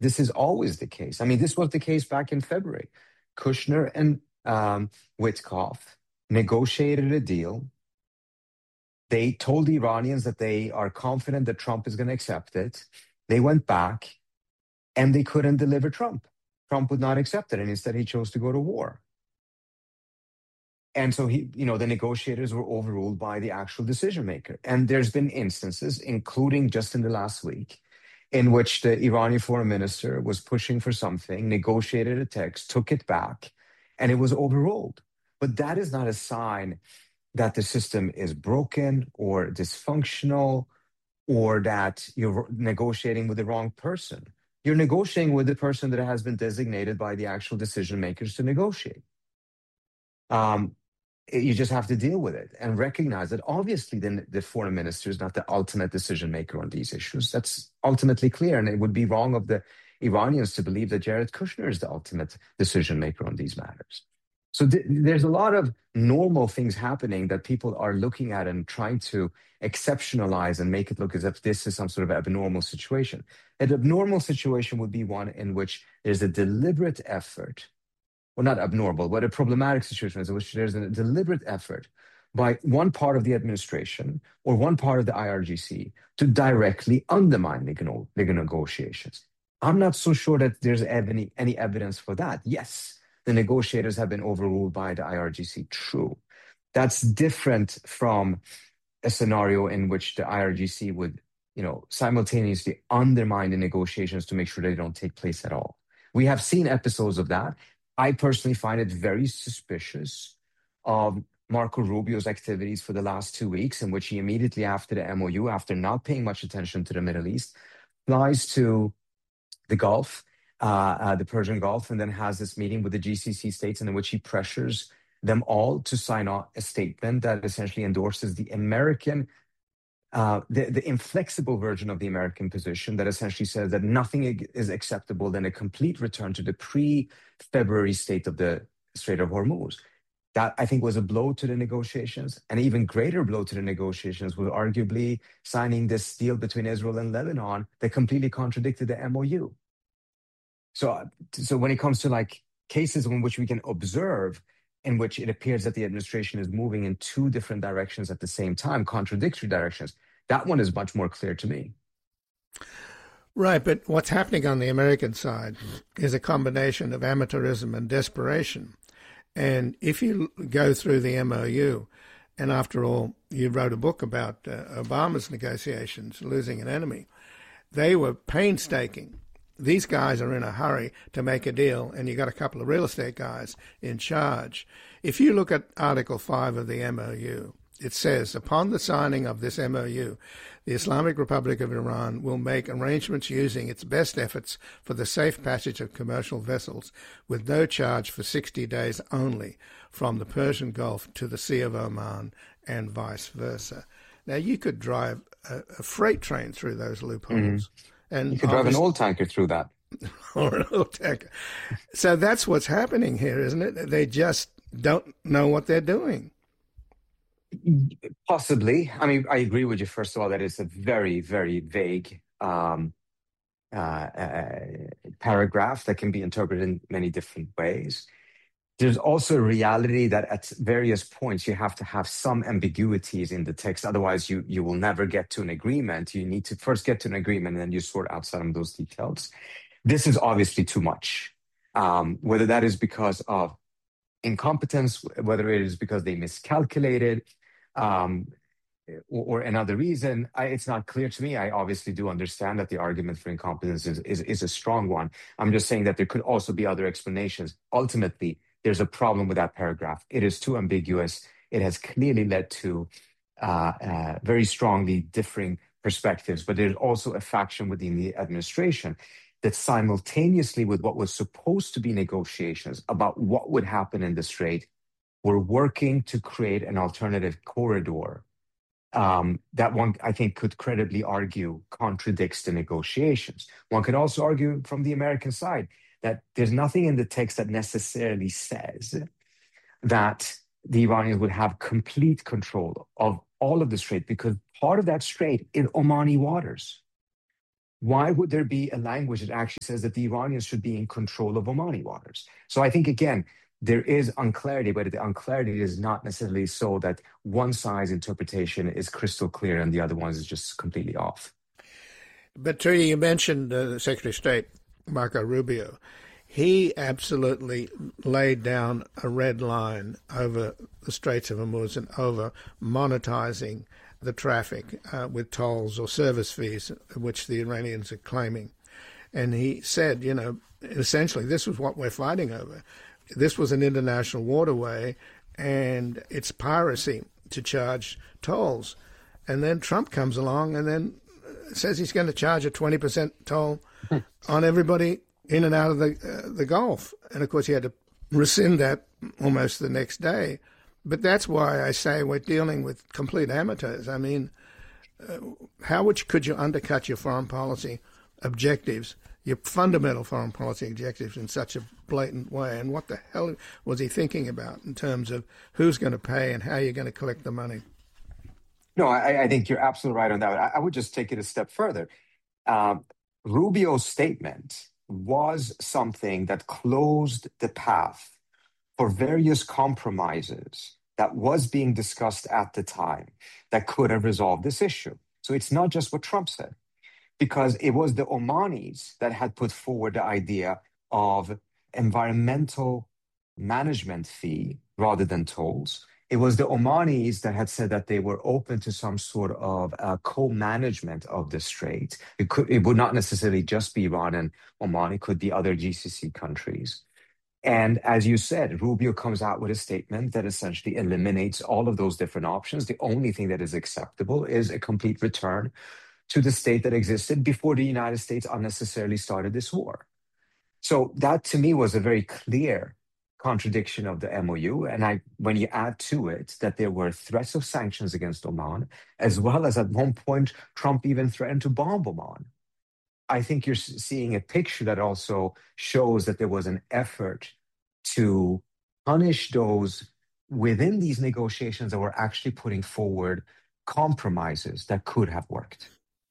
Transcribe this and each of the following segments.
This is always the case. I mean, this was the case back in February. Kushner and Witkoff negotiated a deal. They told the Iranians that they are confident that Trump is going to accept it. They went back and they couldn't deliver Trump. Trump would not accept it, and instead he chose to go to war. And so the negotiators were overruled by the actual decision maker. And there's been instances, including just in the last week, in which the Iranian foreign minister was pushing for something, negotiated a text, took it back, and it was overruled. But that is not a sign that the system is broken or dysfunctional or that you're negotiating with the wrong person. You're negotiating with the person that has been designated by the actual decision makers to negotiate. You just have to deal with it and recognize that obviously then the foreign minister is not the ultimate decision maker on these issues. That's ultimately clear. And it would be wrong of the Iranians to believe that Jared Kushner is the ultimate decision maker on these matters. So there's a lot of normal things happening that people are looking at and trying to exceptionalize and make it look as if this is some sort of abnormal situation. An abnormal situation would be one in which there's a deliberate effort, well, not abnormal, but a problematic situation in which there's a deliberate effort by one part of the administration or one part of the IRGC to directly undermine the negotiations. I'm not so sure that there's any evidence for that. Yes, the negotiators have been overruled by the IRGC. True. That's different from a scenario in which the IRGC would, simultaneously undermine the negotiations to make sure they don't take place at all. We have seen episodes of that. I personally find it very suspicious of Marco Rubio's activities for the last 2 weeks, in which he immediately after the MOU, after not paying much attention to the Middle East, flies to the Gulf, the Persian Gulf, and then has this meeting with the GCC states in which he pressures them all to sign on a statement that essentially endorses the American, the inflexible version of the American position that essentially says that nothing is acceptable than a complete return to the pre-February state of the Strait of Hormuz. That, I think, was a blow to the negotiations. An even greater blow to the negotiations was arguably signing this deal between Israel and Lebanon that completely contradicted the MOU. So when it comes to cases in which we can observe in which it appears that the administration is moving in two different directions at the same time, contradictory directions, that one is much more clear to me. Right, but what's happening on the American side is a combination of amateurism and desperation. And if you go through the MOU, and after all, you wrote a book about Obama's negotiations, Losing an Enemy, they were painstaking. These guys are in a hurry to make a deal, and you got a couple of real estate guys in charge. If you look at Article 5 of the MOU, it says, upon the signing of this MOU, the Islamic Republic of Iran will make arrangements using its best efforts for the safe passage of commercial vessels with no charge for 60 days only from the Persian Gulf to the Sea of Oman and vice versa. Now, you could drive a freight train through those loopholes. Mm-hmm. And you could drive an oil tanker through that. Or an oil tanker. So that's what's happening here, isn't it? They just don't know what they're doing. Possibly. I mean, I agree with you, first of all, that it's a very, very vague paragraph that can be interpreted in many different ways. There's also a reality that at various points you have to have some ambiguities in the text. Otherwise, you will never get to an agreement. You need to first get to an agreement and then you sort out some of those details. This is obviously too much. Whether that is because of incompetence, whether it is because they miscalculated, or another reason, it's not clear to me. I obviously do understand that the argument for incompetence is a strong one. I'm just saying that there could also be other explanations. Ultimately, there's a problem with that paragraph. It is too ambiguous. It has clearly led to very strongly differing perspectives, but there's also a faction within the administration that simultaneously with what was supposed to be negotiations about what would happen in the Strait, were working to create an alternative corridor that one, I think, could credibly argue contradicts the negotiations. One could also argue from the American side that there's nothing in the text that necessarily says that the Iranians would have complete control of all of the Strait, because part of that Strait is Omani waters. why would there be a language that actually says that the Iranians should be in control of Omani waters? So I think, again, there is unclarity, but the unclarity is not necessarily so that one side's interpretation is crystal clear and the other one is just completely off. But Trudy, you mentioned Secretary of State Marco Rubio. He absolutely laid down a red line over the Straits of Hormuz and over monetizing the traffic with tolls or service fees, which the Iranians are claiming. And he said, essentially, this was what we're fighting over. This was an international waterway, and it's piracy to charge tolls. And then Trump comes along and then says he's going to charge a 20% toll on everybody in and out of the Gulf. And, of course, he had to rescind that almost the next day. But that's why I say we're dealing with complete amateurs. I mean, how could you undercut your foreign policy objectives, your fundamental foreign policy objectives, in such a blatant way? And what the hell was he thinking about in terms of who's going to pay and how you're going to collect the money? No, I think you're absolutely right on that. I would just take it a step further. Rubio's statement was something that closed the path for various compromises that was being discussed at the time that could have resolved this issue. So it's not just what Trump said, because it was the Omanis that had put forward the idea of environmental management fee rather than tolls. It was the Omanis that had said that they were open to some sort of co-management of the strait. It would not necessarily just be Iran and Oman. It could be other GCC countries. And as you said, Rubio comes out with a statement that essentially eliminates all of those different options. The only thing that is acceptable is a complete return to the state that existed before the United States unnecessarily started this war. So that, to me, was a very clear contradiction of the MOU. And when you add to it that there were threats of sanctions against Oman, as well as at one point, Trump even threatened to bomb Oman, I think you're seeing a picture that also shows that there was an effort to punish those within these negotiations that were actually putting forward compromises that could have worked.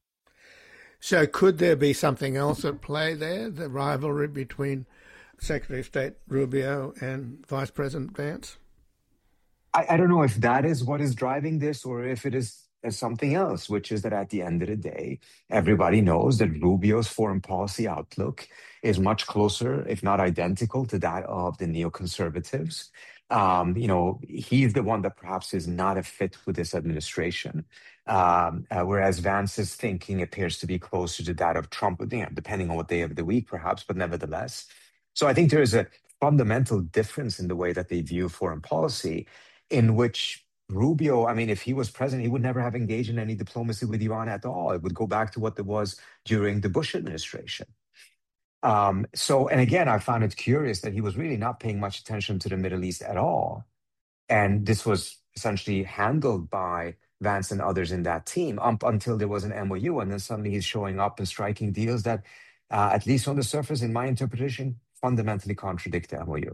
So could there be something else at play there, the rivalry between Secretary of State Rubio and Vice President Vance? I don't know if that is what is driving this or if it is something else, which is that at the end of the day, everybody knows that Rubio's foreign policy outlook is much closer, if not identical, to that of the neoconservatives. He's the one that perhaps is not a fit with this administration, whereas Vance's thinking appears to be closer to that of Trump, depending on what day of the week, perhaps, but nevertheless. So I think there is a fundamental difference in the way that they view foreign policy, in which Rubio, if he was president, he would never have engaged in any diplomacy with Iran at all. It would go back to what there was during the Bush administration. And again, I found it curious that he was really not paying much attention to the Middle East at all. And this was essentially handled by Vance and others in that team up until there was an MOU. And then suddenly he's showing up and striking deals that, at least on the surface, in my interpretation, fundamentally contradict the MOU.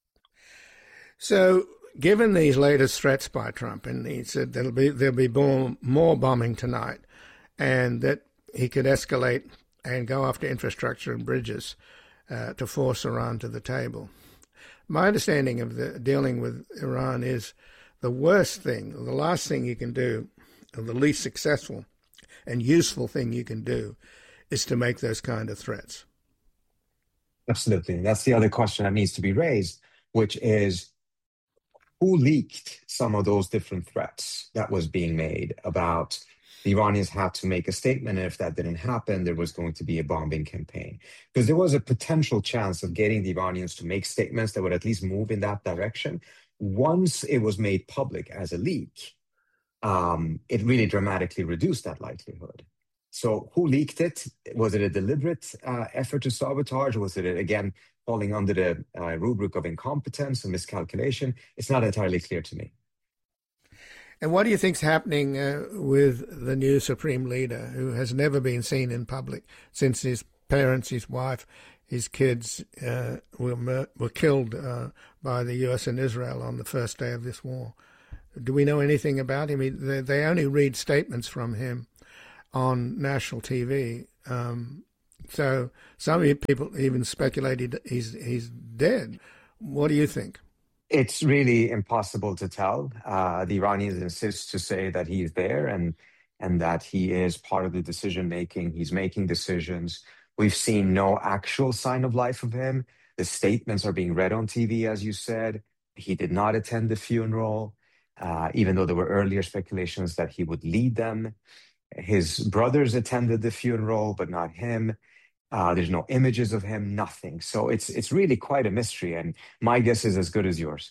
So, given these latest threats by Trump, and he said there'll be more bombing tonight, and that he could escalate and go after infrastructure and bridges to force Iran to the table. My understanding of dealing with Iran is the worst thing, or the last thing you can do, or the least successful and useful thing you can do, is to make those kind of threats. Absolutely. And that's the other question that needs to be raised, which is, who leaked some of those different threats that was being made about the Iranians had to make a statement, and if that didn't happen, there was going to be a bombing campaign? Because there was a potential chance of getting the Iranians to make statements that would at least move in that direction. Once it was made public as a leak, it really dramatically reduced that likelihood. So who leaked it? Was it a deliberate effort to sabotage? Was it, again, falling under the rubric of incompetence and miscalculation? It's not entirely clear to me. And what do you think's happening with the new Supreme Leader, who has never been seen in public since his parents, his wife, his kids were killed by the U.S. and Israel on the first day of this war? Do we know anything about him? They only read statements from him on national TV So some people even speculated he's dead. What do you think? It's really impossible to tell. The Iranians insist to say that he is there and that he is part of the decision making. He's making decisions. We've seen no actual sign of life of him. The statements are being read on TV, as you said. He did not attend the funeral, even though there were earlier speculations that he would lead them. His brothers attended the funeral, but not him. There's no images of him, nothing. So it's really quite a mystery, and my guess is as good as yours.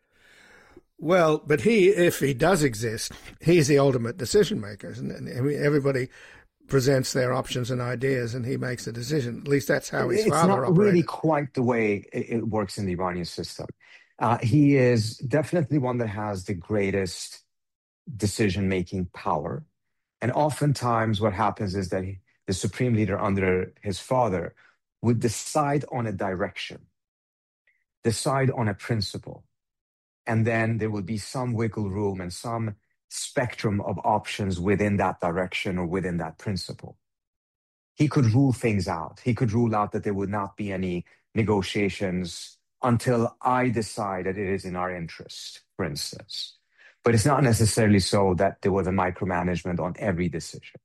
Well, but if he does exist, he's the ultimate decision maker, isn't it? I mean, everybody presents their options and ideas, and he makes a decision. At least that's how his father operated. It's not really quite the way it works in the Iranian system. He is definitely one that has the greatest decision-making power. And oftentimes what happens is that the supreme leader under his father would decide on a direction, decide on a principle, and then there would be some wiggle room and some spectrum of options within that direction or within that principle. He could rule things out. He could rule out that there would not be any negotiations until I decide that it is in our interest, for instance. But it's not necessarily so that there was a micromanagement on every decision,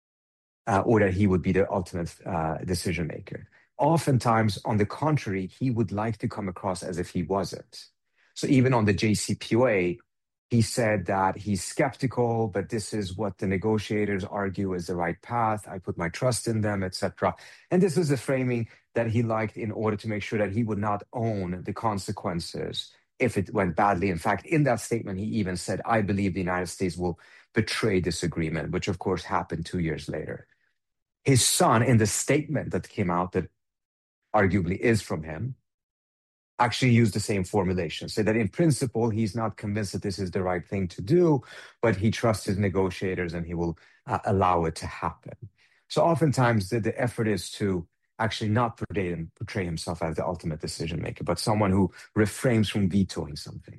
or that he would be the ultimate decision maker. Oftentimes, on the contrary, he would like to come across as if he wasn't. So even on the JCPOA, he said that he's skeptical, but this is what the negotiators argue is the right path. I put my trust in them, etc. And this is the framing that he liked in order to make sure that he would not own the consequences if it went badly. In fact, in that statement, he even said, I believe the United States will betray this agreement, which of course happened 2 years later. His son, in the statement that came out that arguably is from him, actually used the same formulation, say that in principle, he's not convinced that this is the right thing to do, but he trusts his negotiators and he will allow it to happen. So oftentimes the effort is to actually not portray himself as the ultimate decision maker, but someone who refrains from vetoing something.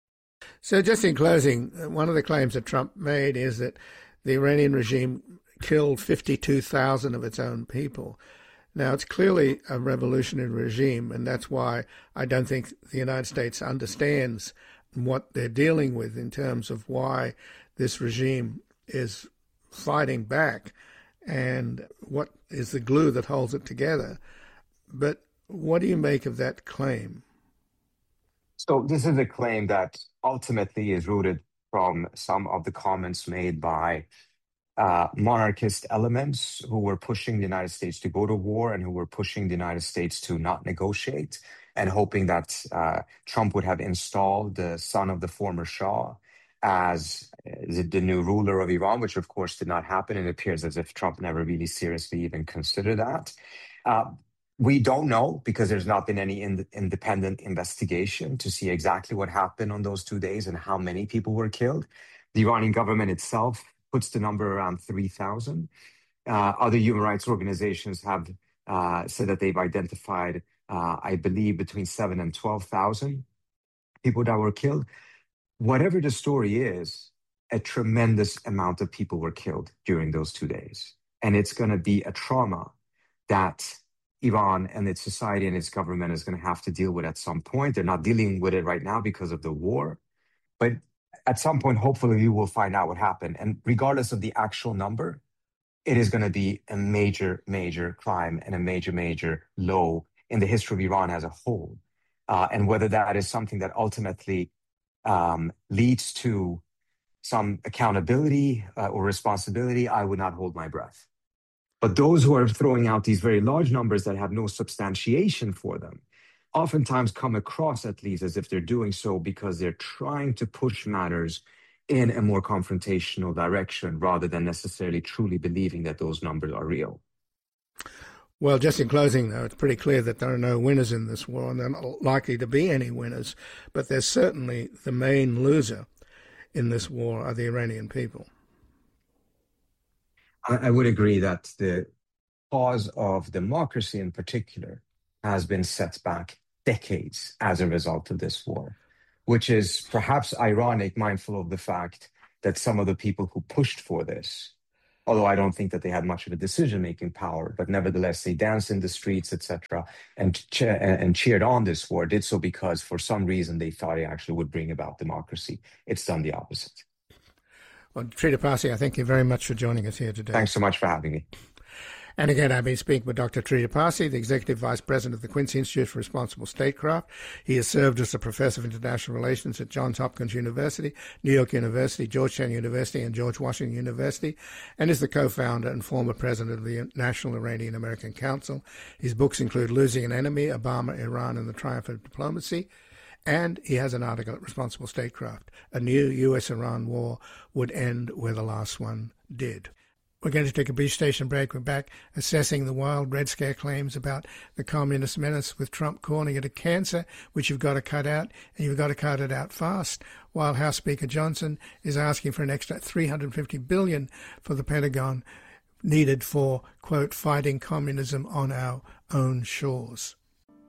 So just in closing, one of the claims that Trump made is that the Iranian regime killed 52,000 of its own people. Now, it's clearly a revolutionary regime, and that's why I don't think the United States understands what they're dealing with in terms of why this regime is fighting back and what is the glue that holds it together. But what do you make of that claim? So this is a claim that ultimately is rooted from some of the comments made by monarchist elements who were pushing the United States to go to war and who were pushing the United States to not negotiate and hoping that Trump would have installed the son of the former Shah as the new ruler of Iran, which of course did not happen. It appears as if Trump never really seriously even considered that. We don't know because there's not been any independent investigation to see exactly what happened on those 2 days and how many people were killed. The Iranian government itself puts the number around 3,000. Other human rights organizations have said that they've identified, I believe, between 7,000 and 12,000 people that were killed. Whatever the story is, a tremendous amount of people were killed during those 2 days. And it's going to be a trauma that Iran and its society and its government is going to have to deal with at some point. They're not dealing with it right now because of the war. But at some point, hopefully, we will find out what happened. And regardless of the actual number, it is going to be a major, major crime and a major, major low in the history of Iran as a whole. And whether that is something that ultimately leads to some accountability or responsibility, I would not hold my breath. But those who are throwing out these very large numbers that have no substantiation for them oftentimes come across at least as if they're doing so because they're trying to push matters in a more confrontational direction rather than necessarily truly believing that those numbers are real. Well, just in closing, though, it's pretty clear that there are no winners in this war, and there are not likely to be any winners, but there's certainly the main loser in this war are the Iranian people. I would agree that the cause of democracy in particular has been set back decades as a result of this war, which is perhaps ironic, mindful of the fact that some of the people who pushed for this although I don't think that they had much of a decision-making power, but nevertheless, they danced in the streets, etc., and cheered on this war, did so because for some reason they thought it actually would bring about democracy. It's done the opposite. Well, Trita Parsi, I thank you very much for joining us here today. Thanks so much for having me. And again, I've been speaking with Dr. Trita Parsi, the Executive Vice President of the Quincy Institute for Responsible Statecraft. He has served as a Professor of International Relations at Johns Hopkins University, New York University, Georgetown University, and George Washington University, and is the co-founder and former President of the National Iranian American Council. His books include Losing an Enemy, Obama, Iran, and the Triumph of Diplomacy. And he has an article at Responsible Statecraft. A new US-Iran war would end where the last one did. We're going to take a brief station break. We're back assessing the wild Red Scare claims about the communist menace, with Trump calling it a cancer, which you've got to cut out, and you've got to cut it out fast, while House Speaker Johnson is asking for an extra $350 billion for the Pentagon, needed for, quote, fighting communism on our own shores.